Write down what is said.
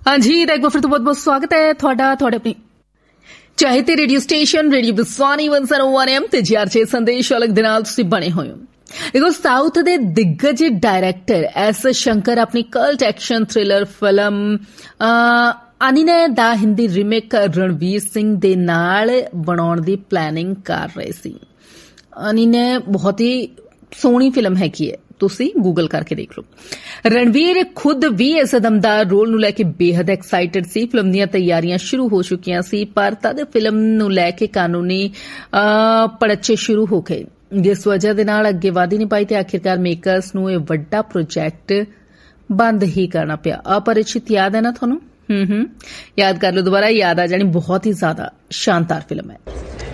हाँ जी, एक बार फिर तो बहुत बहुत स्वागत है थोड़ा अपनी ਚਾਹਤੇ ਰੇਡੀਓ ਸਟੇਸ਼ਨ ਰੇਡੀਓ ਵਿਸਵਾਨੀ 101 FM ਤੇ ਜੀਆਰਜੇ ਸੰਦੇਸ਼ ਵਾਲਕ ਦੇ ਨਾਲ ਤੁਸੀਂ ਬਣੇ ਹੋਏ ਹੋ। ਦੇਖੋ, ਸਾਊਥ ਦੇ ਦਿੱਗਜ ਡਾਇਰੈਕਟਰ ਐਸ ਸ਼ੰਕਰ ਆਪਣੀ ਕਲਟ ਐਕਸ਼ਨ ਥ੍ਰਿਲਰ ਫਿਲਮ ਅਨਿਨੇ ਦਾ ਹਿੰਦੀ ਰੀਮੇਕ ਰਣਵੀਰ ਸਿੰਘ ਦੇ ਨਾਲ ਬਣਾਉਣ ਦੀ ਪਲੈਨਿੰਗ ਕਰ ਰਹੇ ਸੀ। ਅਨਿਨੇ ਬਹੁਤ ਹੀ ਸੋਹਣੀ ਫਿਲਮ ਹੈਗੀ ਹੈ, ਤੁਸੀਂ ਗੂਗਲ ਕਰਕੇ ਦੇਖ ਲਓ। ਰਣਵੀਰ ਖੁਦ ਵੀ ਇਸ ਦਮਦਾਰ ਰੋਲ ਨੂੰ ਲੈ ਕੇ ਬੇਹੱਦ ਐਕਸਾਈਟਡ ਸੀ। ਫਿਲਮ ਦੀਆਂ ਤਿਆਰੀਆਂ ਸ਼ੁਰੂ ਹੋ ਚੁੱਕੀਆਂ ਸੀ, ਪਰ ਤਦ ਫਿਲਮ ਨੂੰ ਲੈ ਕੇ ਕਾਨੂੰਨੀ ਪੜਚੇ ਸ਼ੁਰੂ ਹੋ ਗਏ, ਜਿਸ ਵਜ੍ਹਾ ਦੇ ਨਾਲ ਅੱਗੇ ਵਧ ਹੀ ਨਹੀਂ ਪਾਈ ਤੇ ਆਖਿਰਕਾਰ ਮੇਕਰਸ ਨੂੰ ਇਹ ਵੱਡਾ ਪ੍ਰੋਜੈਕਟ ਬੰਦ ਹੀ ਕਰਨਾ ਪਿਆ। ਅਪਰਿਚਿਤ ਯਾਦ ਹੈ ਨਾ ਤੁਹਾਨੂੰ? ਯਾਦ ਕਰ ਲਓ, ਦੁਬਾਰਾ ਯਾਦ ਆ ਜਾਣੀ। ਬਹੁਤ ਹੀ ਜ਼ਿਆਦਾ ਸ਼ਾਨਦਾਰ ਫਿਲਮ ਹੈ।